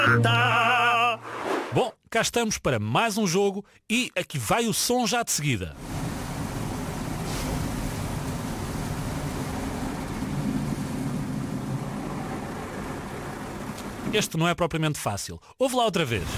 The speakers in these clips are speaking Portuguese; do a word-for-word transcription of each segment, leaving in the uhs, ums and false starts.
Bom, cá estamos para mais um jogo e aqui vai o som já de seguida. Este não é propriamente fácil. Ouve lá outra vez.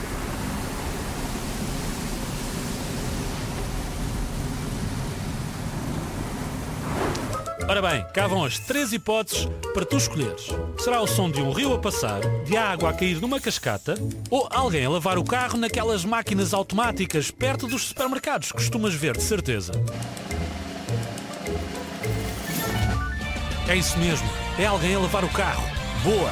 Ora bem, cá vão as três hipóteses para tu escolheres. Será o som de um rio a passar, de água a cair numa cascata ou alguém a lavar o carro naquelas máquinas automáticas perto dos supermercados, costumas ver, de certeza. É isso mesmo, é alguém a lavar o carro. Boa!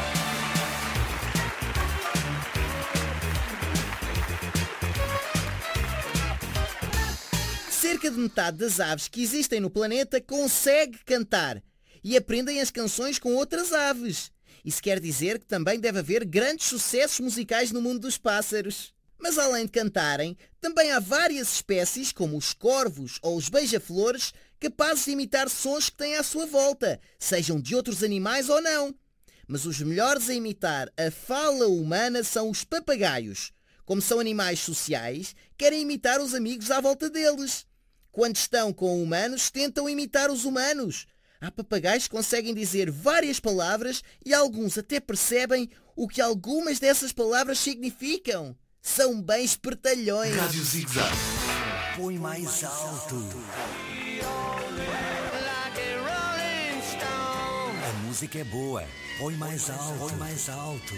Cerca de metade das aves que existem no planeta consegue cantar e aprendem as canções com outras aves. Isso quer dizer que também deve haver grandes sucessos musicais no mundo dos pássaros. Mas além de cantarem, também há várias espécies, como os corvos ou os beija-flores, capazes de imitar sons que têm à sua volta, sejam de outros animais ou não. Mas os melhores a imitar a fala humana são os papagaios. Como são animais sociais, querem imitar os amigos à volta deles. Quando estão com humanos, tentam imitar os humanos. Há papagaios que conseguem dizer várias palavras e alguns até percebem o que algumas dessas palavras significam. São bem espertalhões. Rádio Zig-Zag. Põe mais alto. A música é boa. Põe mais alto. Põe mais alto.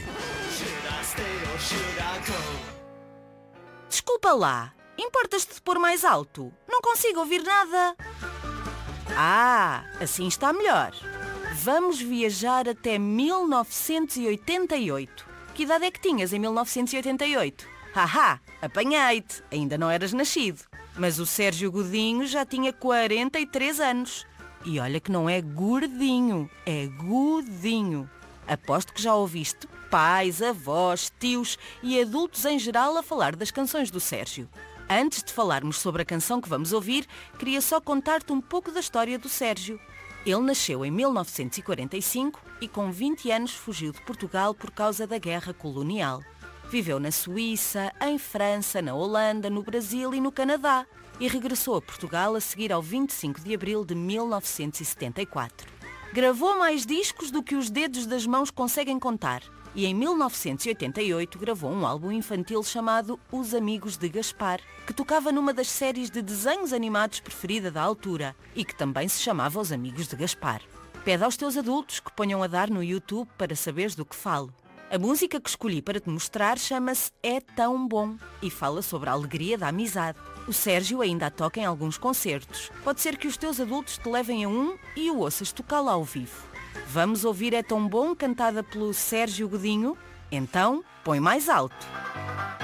Desculpa lá. Importas-te de pôr mais alto? Não consigo ouvir nada. Ah, assim está melhor. Vamos viajar até mil novecentos e oitenta e oito. Que idade é que tinhas em mil novecentos e oitenta e oito? Haha, apanhei-te. Ainda não eras nascido. Mas o Sérgio Godinho já tinha quarenta e três anos. E olha que não é gordinho, é Godinho. Aposto que já ouviste pais, avós, tios e adultos em geral a falar das canções do Sérgio. Antes de falarmos sobre a canção que vamos ouvir, queria só contar-te um pouco da história do Sérgio. Ele nasceu em mil novecentos e quarenta e cinco e com vinte anos fugiu de Portugal por causa da guerra colonial. Viveu na Suíça, em França, na Holanda, no Brasil e no Canadá e regressou a Portugal a seguir ao vinte e cinco de abril de mil novecentos e setenta e quatro. Gravou mais discos do que os dedos das mãos conseguem contar e em mil novecentos e oitenta e oito gravou um álbum infantil chamado Os Amigos de Gaspar, que tocava numa das séries de desenhos animados preferida da altura e que também se chamava Os Amigos de Gaspar. Pede aos teus adultos que ponham a dar no YouTube para saberes do que falo. A música que escolhi para te mostrar chama-se É Tão Bom e fala sobre a alegria da amizade. O Sérgio ainda a toca em alguns concertos. Pode ser que os teus adultos te levem a um e o ouças tocá-la ao vivo. Vamos ouvir É Tão Bom, cantada pelo Sérgio Godinho? Então, põe mais alto.